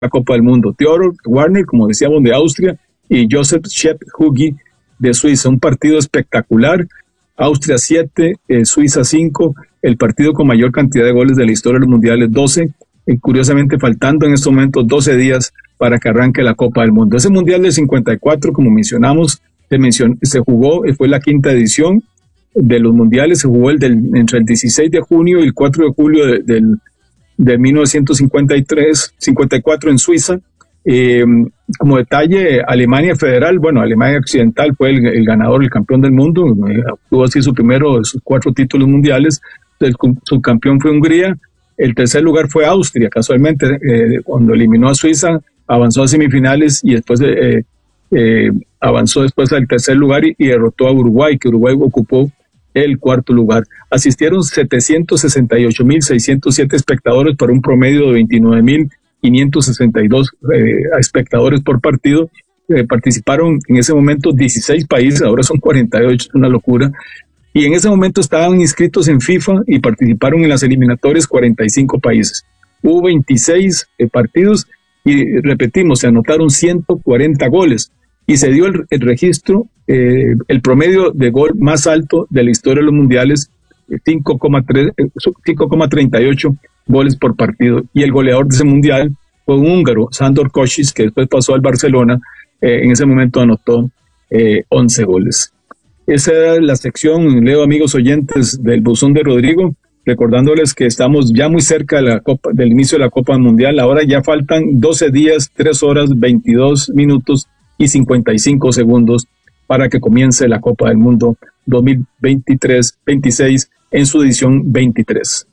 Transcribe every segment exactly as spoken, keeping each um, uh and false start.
la Copa del Mundo. Theodor Warner, como decíamos, de Austria, y Joseph Shep Huggy de Suiza. Un partido espectacular. Austria siete, eh, Suiza cinco, el partido con mayor cantidad de goles de la historia de los mundiales, doce, y curiosamente faltando en estos momentos doce días para que arranque la Copa del Mundo. Ese mundial del cincuenta y cuatro, como mencionamos, se, mencionó, se jugó, fue la quinta edición de los mundiales, se jugó el del, entre el dieciséis de junio y el cuatro de julio de, del, de mil novecientos cincuenta y tres, cincuenta y cuatro en Suiza. Eh, como detalle, Alemania Federal, bueno, Alemania Occidental fue el, el ganador, el campeón del mundo, eh, obtuvo así su primero de sus cuatro títulos mundiales. El subcampeón fue Hungría, el tercer lugar fue Austria, casualmente, eh, cuando eliminó a Suiza, avanzó a semifinales y después eh, eh, avanzó después al tercer lugar y, y derrotó a Uruguay, que Uruguay ocupó el cuarto lugar. Asistieron setecientos sesenta y ocho mil seiscientos siete espectadores para un promedio de veintinueve mil quinientos sesenta y dos eh, espectadores por partido. Eh, participaron en ese momento dieciséis países, ahora son cuarenta y ocho, es una locura. Y en ese momento estaban inscritos en FIFA y participaron en las eliminatorias cuarenta y cinco países. Hubo veintiséis eh, partidos y repetimos, se anotaron ciento cuarenta goles y se dio el, el registro, eh, el promedio de gol más alto de la historia de los mundiales, cinco coma treinta y ocho goles por partido, y el goleador de ese mundial fue un húngaro, Sándor Kocsis, que después pasó al Barcelona, eh, en ese momento anotó eh, once goles. Esa era la sección, Leo, amigos oyentes del Buzón de Rodrigo, recordándoles que estamos ya muy cerca de la Copa, del inicio de la Copa Mundial. Ahora ya faltan doce días, tres horas, veintidós minutos y cincuenta y cinco segundos para que comience la Copa del Mundo dos mil veintitrés veintiséis en su edición veintitrés.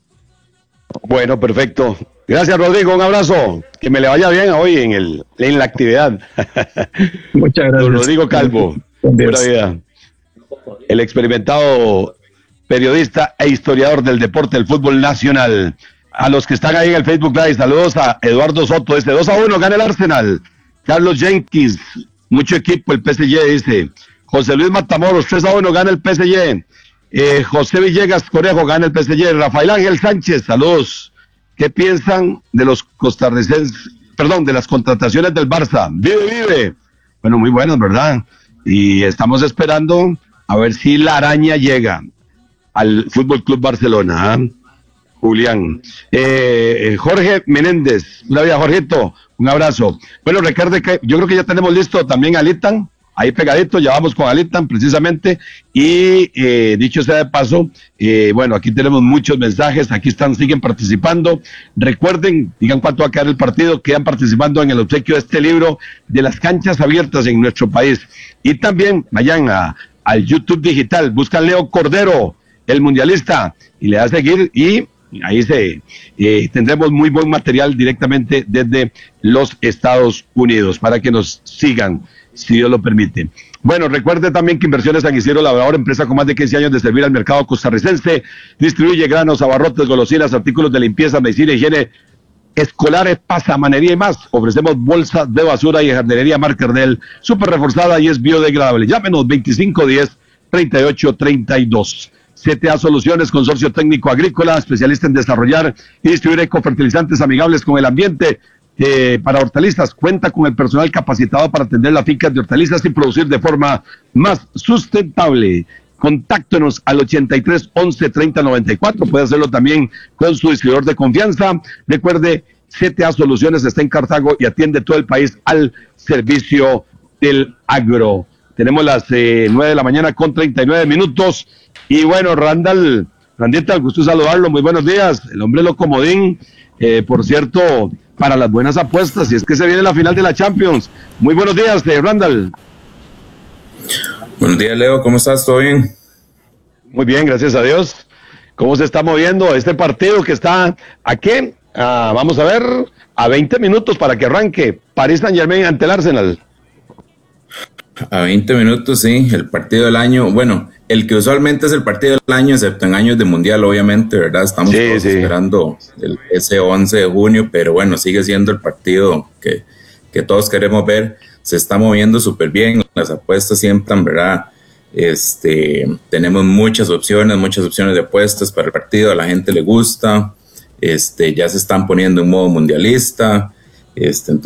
Bueno, perfecto. Gracias, Rodrigo. Un abrazo. Que me le vaya bien hoy en, el, en la actividad. Muchas gracias. Don Rodrigo Calvo. Buena vida. El experimentado periodista e historiador del deporte del fútbol nacional. A los que están ahí en el Facebook Live, saludos a Eduardo Soto. Este dos a uno gana el Arsenal. Carlos Jenkins, mucho equipo, el P S G, dice. José Luis Matamoros, tres a uno gana el P S G. Eh, José Villegas Conejo gana el P S G. Rafael Ángel Sánchez, saludos. ¿Qué piensan de los costarricenses, perdón, de las contrataciones del Barça? Vive, vive. Bueno, muy buenas, ¿verdad? Y estamos esperando a ver si la araña llega al Fútbol Club Barcelona. ¿eh? Julián. Eh, Jorge Menéndez, una vida, Jorgito, un abrazo. Bueno, recuerde que yo creo que ya tenemos listo también a Litan. Ahí pegadito, ya vamos con Alitan precisamente, y eh, dicho sea de paso, eh, bueno, aquí tenemos muchos mensajes, aquí están, siguen participando. Recuerden, digan cuánto va a quedar el partido, quedan participando en el obsequio de este libro de las canchas abiertas en nuestro país. Y también vayan a, al YouTube digital, buscan Leo Cordero, el mundialista, y le da a seguir, y ahí se eh, tendremos muy buen material directamente desde los Estados Unidos, para que nos sigan, si Dios lo permite. Bueno, recuerde también que Inversiones San Isidro Labrador, empresa con más de quince años de servir al mercado costarricense, distribuye granos, abarrotes, golosinas, artículos de limpieza, medicina, higiene, escolares, pasamanería y más. Ofrecemos bolsas de basura y jardinería Markerdel, súper reforzada y es biodegradable. Llámenos veinticinco diez treinta y ocho treinta y dos. C T A Soluciones, consorcio técnico agrícola, especialista en desarrollar y distribuir ecofertilizantes amigables con el ambiente. Eh, para hortalizas, cuenta con el personal capacitado para atender las fincas de hortalizas y producir de forma más sustentable. Contáctenos al ochenta y tres once treinta noventa y cuatro, puede hacerlo también con su distribuidor de confianza. Recuerde, C T A Soluciones está en Cartago y atiende todo el país al servicio del agro. Tenemos las eh, nueve de la mañana con treinta y nueve minutos. Y bueno, Randall, Randita, gusto saludarlo, muy buenos días. El hombre Locomodín, eh, por cierto, para las buenas apuestas, y es que se viene la final de la Champions. Muy buenos días, eh, Randall. Buenos días, Leo, ¿cómo estás? ¿Todo bien? Muy bien, gracias a Dios. ¿Cómo se está moviendo este partido que está a qué? Ah, vamos a ver, a veinte minutos para que arranque Paris Saint-Germain ante el Arsenal. A veinte minutos, sí, el partido del año, bueno, el que usualmente es el partido del año, excepto en años de mundial, obviamente, ¿verdad? Estamos sí, todos sí. esperando el, ese once de junio, pero bueno, sigue siendo el partido que, que todos queremos ver. Se está moviendo súper bien, las apuestas siempre, ¿verdad? Este, tenemos muchas opciones, muchas opciones de apuestas para el partido, a la gente le gusta, este, ya se están poniendo en modo mundialista, este, entonces